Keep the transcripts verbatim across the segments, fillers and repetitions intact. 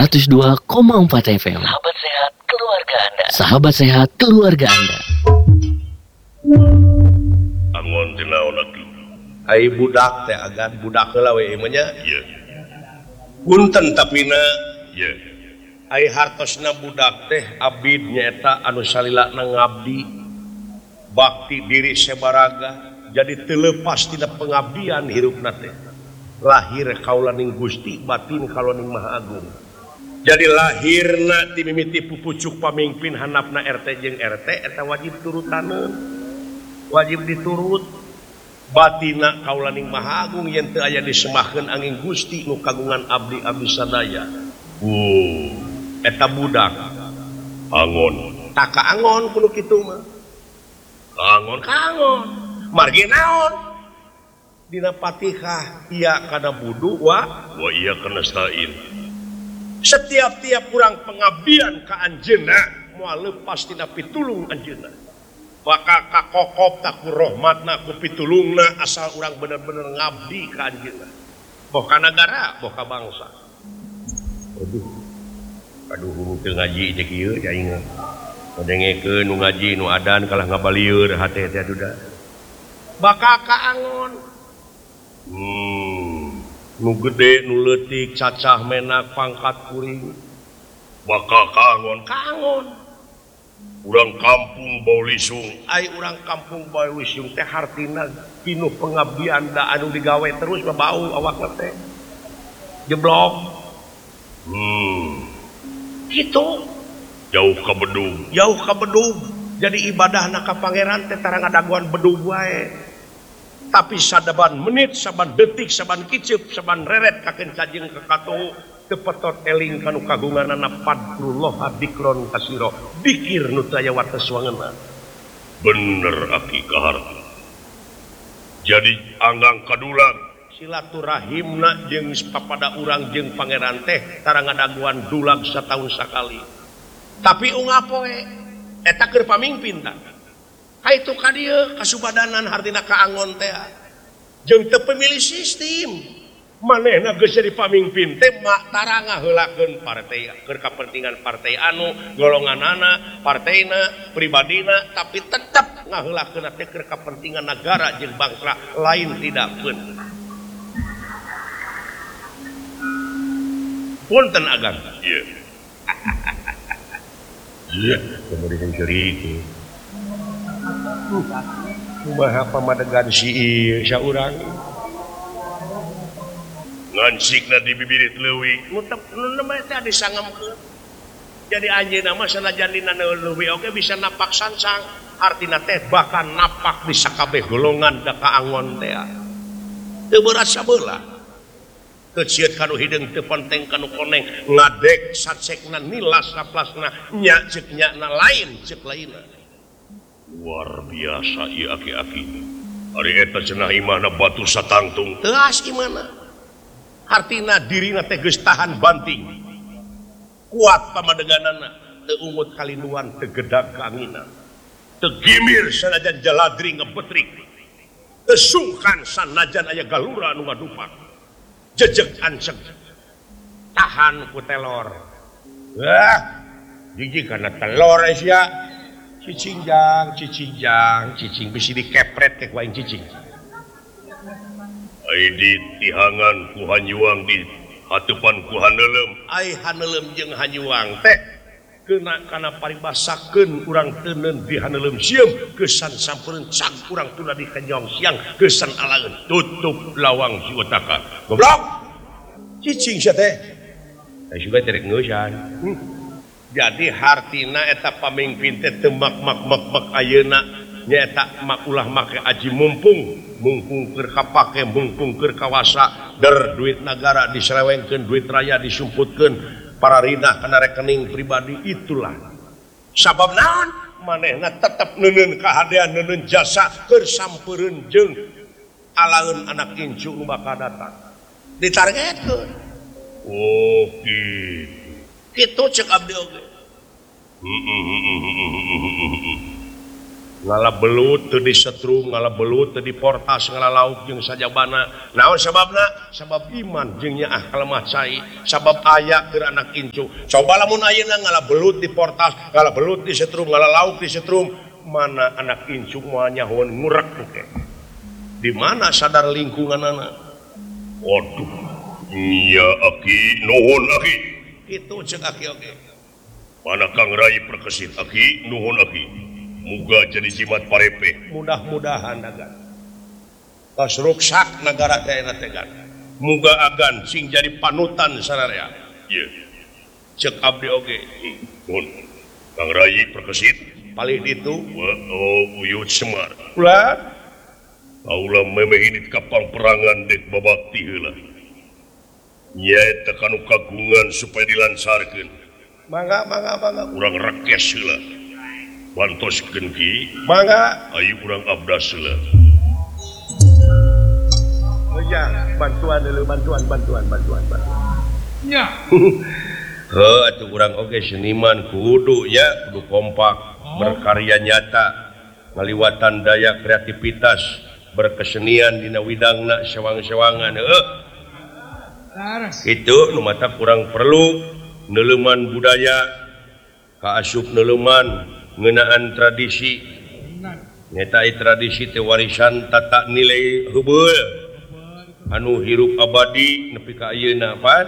seratus dua koma empat F M. Sahabat sehat keluarga Anda. Sahabat sehat keluarga Anda. Angon tinaon atuh. Ai budak teh agan budak heula we ieu nya. Ieu. Punten tapina Ieu. ai hartosna budak teh abdi nyaeta anu salilana ngabdi bakti diri sabaraga jadi teu leupas tina pengabdian hirupna teh. Lahir kaulaning Gusti, batin kaulaning Maha Agung. Jadi lahirna ti mimiti pupucuk pamimpin handapna R T jeung R T eta wajib turutaneun. Wajib diturut. Batina kaulaning Maha Agung yen teu aya disemahkeun angin Gusti nu kagungan abdi-abdi sadaya. Oh, Eta budak. angon. Tak kaangon kudu kitu mah. Angon. Kaangon. Margi naon? Dina Fatihah iya kana budu wa Wa iya kana stain. setiap-tiap kurang pengabdian ka anjeunna moal leupas tina pitulung anjeunna. Maka kakokop tak ku rahmatna ku pitulungna asal urang bener-bener ngabdi ka anjeunna. Boh ka nagara, boh ka bangsa. Aduh. Aduh teu ngaji cek ieu aing. Ngedengekeun nu ngaji nu adan kalah ngabalieur hate teh duda. Baka kaangon. Hmm, Nu gede nu leutik cacah menak pangkat kuring. bakal kaangon. Kaangon. Urang kampung Baulisung. Ai urang kampung Baulisung teh hartina pinuh pengabdian da anu digawe terus bau awakna teh. Jeblok. Hmm, Kitu. jauh ka Bedung. Jauh ka bedug. Jadi ibadahna ka pangeran teh tarang ngadaguan bedug wae. Tapi sadaban menit, saban detik, saban kiceup, saban reret kakeun cajing ka kato teu petot eling kanu kagunganana padrullah dikron kasiro. Dikir nu teu aya wates wangeunna. Bener aki kaharti. Jadi anggang kadulang. Silaturahimna jeung papada urang jeung pangeran teh tarang ngadaguan dulag sataun sakali. Tapi ungap poe eta keur pamimpin tah. Kaitu ka dieu kasubadanan hartina kaangon teh. Jeung teu pemilih sistem. Manehna geus jadi pamimpin teh mak tarang ngaheulakeun partai keur kapentingan partai anu golonganana, partaina, pribadina tapi tetep ngaheulakeun teh keur kapentingan negara jeung bangsa lain tidak pun. Punten agang. Iya. Iya, kemudian cerita. Kumaha pamadegan si ieu saurang. Ngancikna di bibirit leuwih. Nu tep nu mah teh disangemkeun. Jadi anjeunna mah sanajan dina leuwih oge bisa napak sansang. Artina teh bahkan napak di sakabeh golongan da kaangon teh. Teu berat sabeula. Teu cieut kanu hideung teu penting kanu koneng ngadek sacekna nilas saplasna nya ceuk nyana lain ceuk lainna. Luar biasa ieu aki-aki. Ari eta cenah imahna batu satangtung. Teu as imana. Artina dirina teh geus tahan banting. Kuat pamadeganana, teu ungut kalinduan, teu gedag kaangina. Teu gimir sanajan jaladri ngebetrik. Teu sungkan sanajan aya galura anu ngadupak. Jejeg anceg. Tahan ku telor. Wah, jijik kana telor sia. Cicingjang, cicingjang, cicing bisi dikepret ke kuaing cicing. Ai di tihangan ku hanyuang di hatupan ku haneulem. Ai haneulem jeung hanyuang teh keuna kana paribasakeun urang teuneun di haneulem sieum kesan sampereun cag urang tuna di kenyong siang kesan alaeun tutup lawang si utaka. Goblok. Cicing sia teh. Ai juga terek ngeusan. Hmm. Jadi hartina eta pamimpin teh teu mak-mak-mak ayeuna nyaeta mak ulah make aji mumpung. Mumpung keur kapake, mumpung keur kawasa, der duit negara diselewengkeun, duit raya disumputkeun, para rina kana rekening pribadi itulah. Sabab naon? Manehna tetep neuneun kahadean, neuneun jasa keur sampeureun jeung alaeun anak incu nu bakal datang. Ditargetkeun. Oh, kitu. Kitu ceuk abdi oge. ngalah belut teu disetrum ngalah belut teu diportas ngalah lauk jeung sajabana naon sababna sabab iman jeung nyaah kalemah cai sabab aya keur anak incu coba lamun ayeuna ngalah belut diportas ngalah belut disetrum ngalah lauk disetrum mana anak incu moal nyahoan ngurek teh di mana sadar lingkunganana waduh iya aki nuhun aki kitu ceuk aki oge mana Kang Rai perkesit aki nuhun aki muga jadi jimat parepe mudah-mudahan agan tos ruksak negara teh eta teh muga agan sing jadi panutan sararea ieu ceuk abdi oge nuhun Kang Rai perkesit paling ditu oh uyut Semar ulah kaula memeh di kapal perangan dek babakti heula nya eta kanu kagungan supaya dilansarkeun mangga mangga mangga urang rakes heula bantoskeun ki mangga ayu urang abdas heula oh ya bantuan heula bantuan bantuan bantuan bantuan nya heuh atuh urang oge seniman kudu ya kudu kompak berkarya nyata ngaliwatan daya kreativitas berkesenian dina widangna sewang-sewangan heuh itu nu mata kurang perlu neuleman budaya kaasup neuleman ngeunaan tradisi nyata tradisi teh warisan tata nilai heubeul anu hirup abadi nepi ka ayeuna pan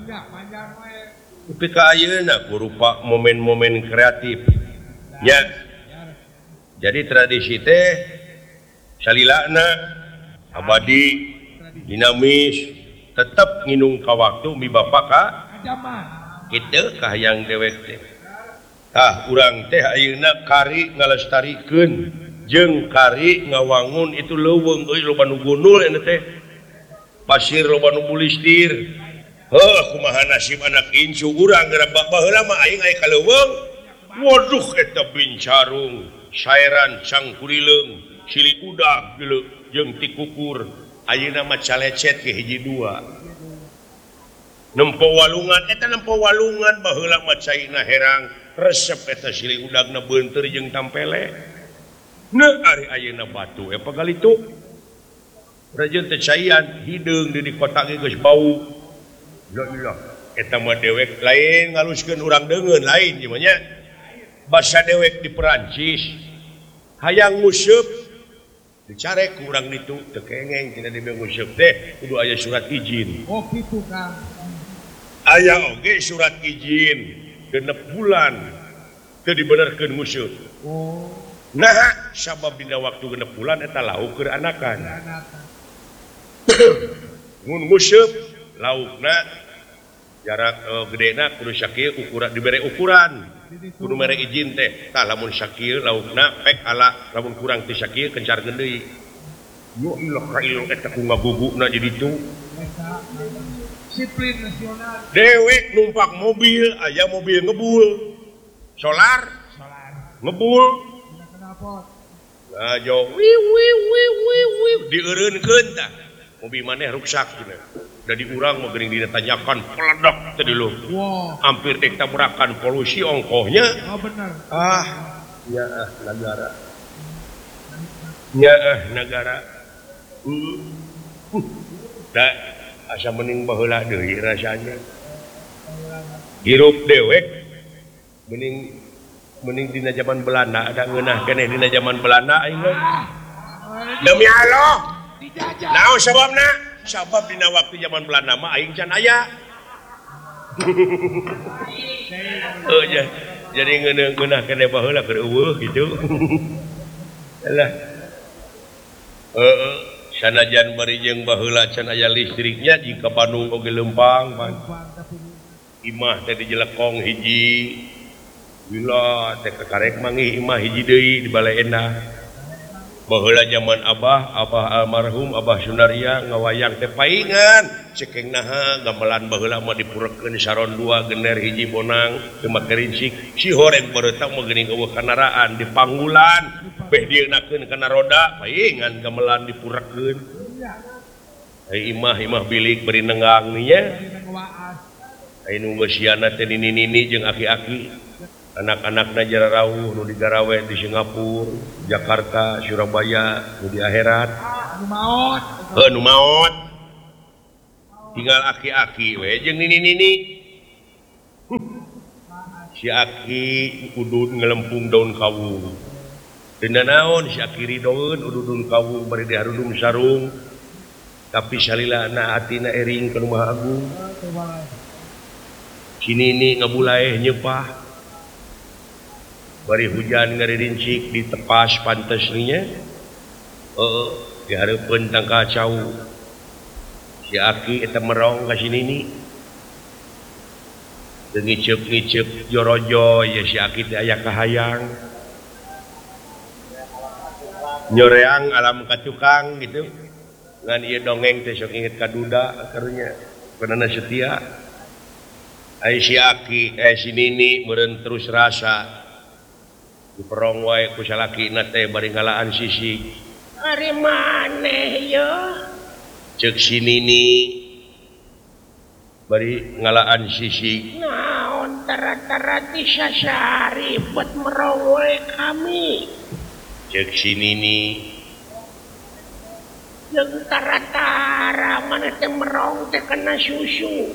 nepi ka ayeuna rupa momen-momen kreatif nya jadi tradisi teh salilana abadi dinamis tetap nginung ka waktu mi bapa ka kitu kahayang dewek teh tah urang teh ayeuna kari ngalestarikeun jeung kari ngawangun itu leuweung euy loba nu gundul eta teh pasir loba nu bulistir heuh kumaha nasib anak incu urang geura baheula mah aing aya ka leuweung waduh eta bincarung sairan cangkurileung cilik udag geuleuh jeung ti kukur ayeuna mah calecet ke hiji dua nempo walungan eta nempo walungan baheula mah caina herang resep eta cilik udagna beunteur jeung tampele nah ari ayeuna batu e pagalitu rajeun teh caian hideung di kota ge geus bau la ilah eta mah dewek lain ngaluskeun urang deungeun lain ieu mah nya basa dewek di Perancis hayang nguseup dicarek kurang itu tekengeng tidak dimenguseup teh kudu aya surat izin oh kitu Kang aya oge surat izin genep bulan teu dibenerkeun nguseup oh nah sabab dina waktu genep bulan eta lauk keur anakan mun nguseup laukna jarak uh, gedena kudu sakieu ukuran dibere ukuran kudu mere izin teh tah lamun sakieu laukna pek ala lamun kurang ti sakieu kencarkeun deui yo ilah ka ieu eta ku ngabubuna di ditu disiplin nasional dewek numpak mobil aya mobil ngebul solar solar ngebul nah jo wiu wiu wiu wiu wiu dieureunkeun tah mobil maneh ruksak cenah dari urang mau gering ditanyakan peledak tadi lo wow. Hampir dek tabrakan polusi ongkohnya oh benar ah ya ah negara ya ah negara uh. uh. da asa mending baheula deui rasanya hirup dewek mending mending dina zaman Belanda ada ngeunah keneh dina zaman Belanda aing demi Allah naon sababna sabab dina waktu zaman Belanda mah aing can aya. Oh ya, jadi ngeunah keneh baheula keur eueuh gitu. Alah. Heeh, sanajan bari jeung baheula can aya listriknya jika Bandung oge lempang pan. Imah teh dijelekong hiji. Wila teh kakarek manggih imah hiji deui di Balai Endah. Baheula zaman Abah, Abah almarhum Abah Sunaria ngawayang teh paingan cekeng naha gamelan baheula mah dipurekeun saron dua gener hiji bonang teu make rincik si horeng bareutak mah geuning eueuh kanaraan di panggulan beh dieunakeun kana roda paingan gamelan dipurekeun ai imah imah bilik beri nenggang nya ai nu geus siana teh nini-nini jeung aki-aki anak-anak Najara Rawuh nu digarawe di Singapura, Jakarta, Surabaya, nu di akhirat. Maot. Heuh nu maot. Tinggal aki-aki we jeung nini-nini. Si aki udun ngelempung daun kawung. Dina naon si aki ridoeun udun kawung bari diharudung sarung. Tapi salilana hatina ering ka Rumah Agung. Si nini ngabulaeh nyepah. Bari hujan ngaridincik di tepas pantes nya. Heeh, dihareupeun tang kacau. Si aki eta merong ka si nini. Teu ngiceup-ngiceup jorojo ya si aki teh aya kahayang. Nyoreang alam ka tukang gitu. Ngan ieu dongeng teh sok inget ka duda karunya. Penana setia. Ai si aki eh si nini meureun terus rasa. Diperong wae ku salakina teh bari ngalaan sisig. Ari maneh yo. Ceuk si nini bari ngalaan sisig. Naon tara-tara disasari buat merong we kami. Ceuk si nini Jeung tara-tara maneh teh merong teh kena susu.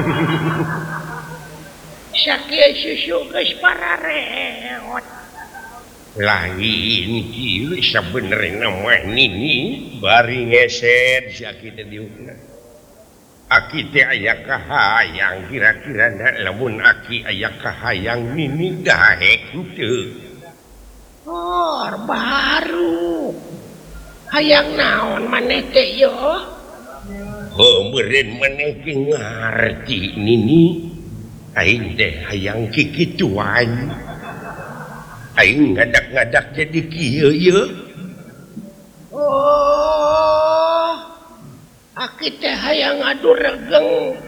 Sakieu susu geus parareot. Lain kieu sabenerna mah nini bari ngeser si aki teh diukna. Aki teh aya kahayang kira-kira lamun aki aya kahayang nini daek henteu. Or baru. Hayang naon maneh teh yo? Heuh meureun maneh ge ngarti nini. Aing teh hayang kikituan. Aing ngadak-ngadak jadi kieu ye. Oh, aki teh hayang adu regeng.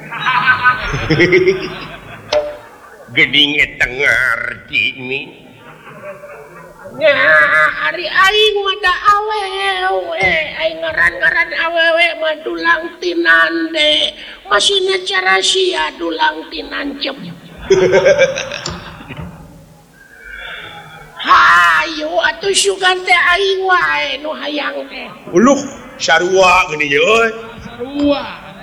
Geuning eta ngarti ni. Nya ari aing mah da awewe, aing ngaran-ngaran awewe mah dulang tinande. Masina cara sia dulang tinancep. Hayu atuh sugan teh aing wae nu hayang teh. Uluh sarua geuning ye euy. Sarua.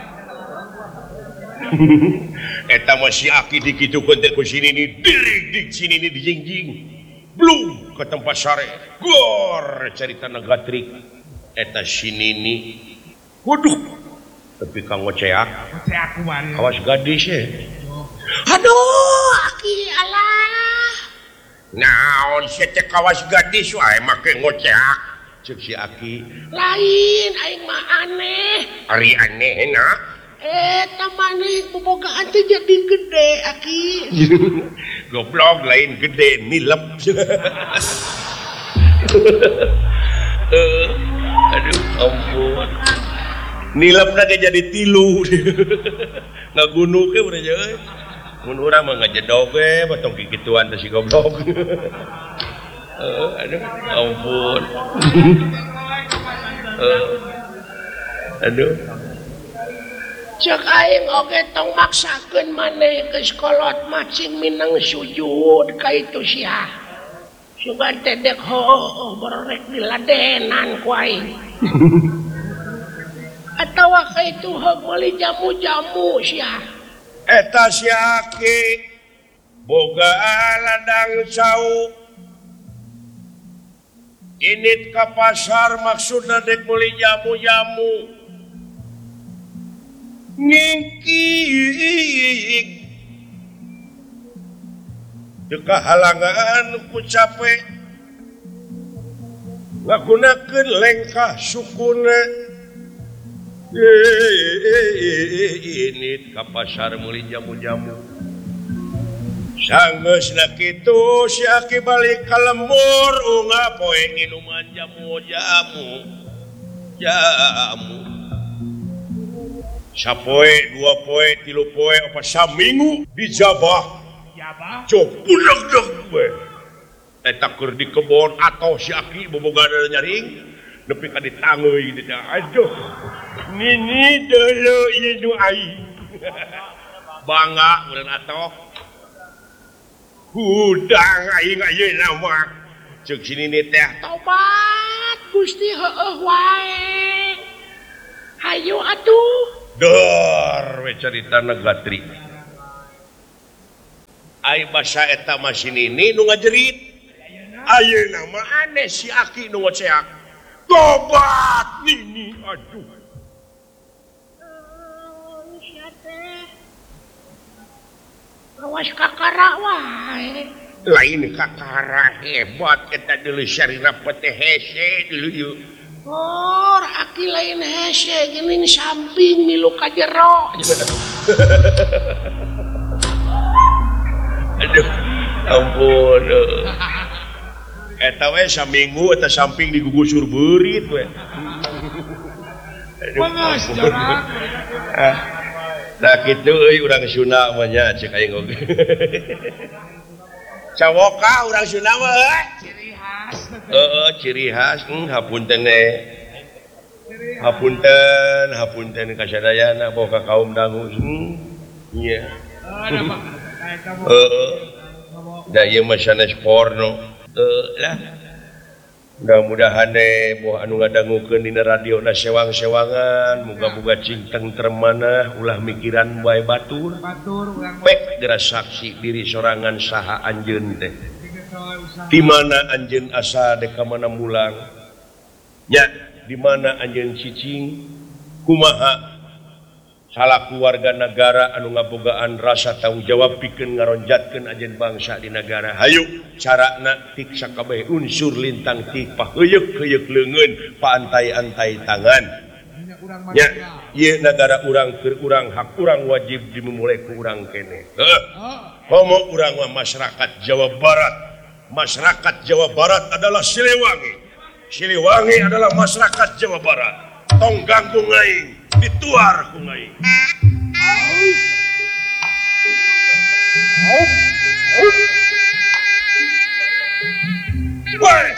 Eta mah si aki dikitukeun teh ku sini ni dirig dik sini ni dijingjing. Blum ke tempat sare. Gor caritana gatrik. Eta sini ni. Waduh. Tapi kang ngoceak. Ngoceak kumaha? Awas gadis ya. Aduh, aki alah. Naon si teh kawas gadis wae make ngoceak. Ceuk si aki. Lain aing mah aneh. Ari anehna. Eta maneh bobogaan teh jadi gede aki. Goblok lain gede nilep. uh, aduh ampun. Nilepna ge jadi tilu. Ngagunu ke urang euy. Mun urang mah ngajedog we batong kikituan teh si goblok. uh, aduh ampun. uh, aduh Cek aing oge tong maksakeun maneh geus kolot macing minang sujud ka itu sia. Sugan teh dek heuh bororek diladenan ku aing. Atawa ka itu heug meuli jamu-jamu sia. Eta si aki boga ladang sau. Init ka pasar maksudna dek meuli jamu-jamu. Ngingkik Deka halangan ku capek ngagunakeun lengkah sukuna ini ka pasar meuli jamu-jamu sanggeusna kitu si aki balik ka lembur unga poe minuman jamu-jamu jamu sapoe dua poe tilu poe apa saminggu dijabah jabah cok budak-budak we eta keur di kebon atau si aki boboga nyaring nepi ka ditangeuy gitu aduh nini deuleu ieu nu aing bangga urang atoh udang aing ayeuna mah ceuk sini teh tobat Gusti heueuh wae hayu atuh dor we caritana gatri ai basa eta mah sinini nu ngajerit ayeuna mah aneh si aki nu ngoceak tobat nini aduh awas kakara wae lain kakara hebat eta deuleu syarina peteh hese deuleu yeuh Or, aki lain hese geuning samping milu ka jero aduh ampun eta we saminggu eta samping digugusur beurit we aduh ampun. Ah, da kitu euy urang Sunda mah nya ceuk aing oge cawoka urang Sunda mah ciri khas heeh ciri khas hmm, hapunten eh hapunten hapunten kasadayana boga kaum dangu hmm iya heeh da ieu mah sanes porno teu lah mudah-mudahan deh boh anu ngadangukeun dina radio na sewang-sewangan muga-muga cingteng termana ulah mikiran bae batur batur urang pek geura saksi diri sorangan saha anjeun teh di mana anjeun asa dek ka mana mulang nya di mana anjeun cicing kumaha salaku warga negara anu ngabogaan rasa tanggung jawab pikeun ngaronjatkeun anjeun bangsa di negara hayu carana tik sakabeh unsur lintang tik paheuyeuh-heuyeuh leungeun paantai-antai tangan nya ieu negara urang keur urang hak urang wajib dimulai ku urang keneh heuh komo urang mah masyarakat Jawa Barat masyarakat Jawa Barat adalah Siliwangi Siliwangi adalah masyarakat Jawa Barat tong ganggu aing dituar ku aing Woi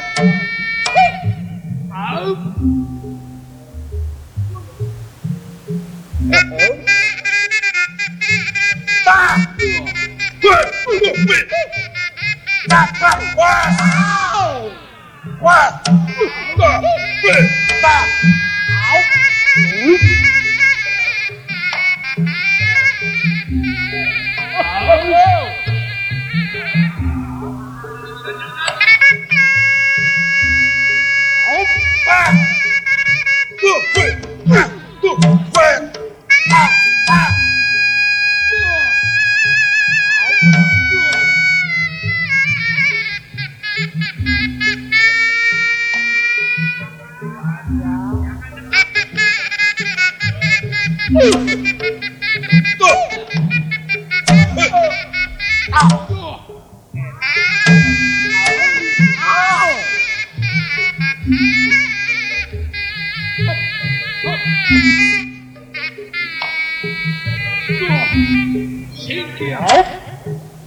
Singkir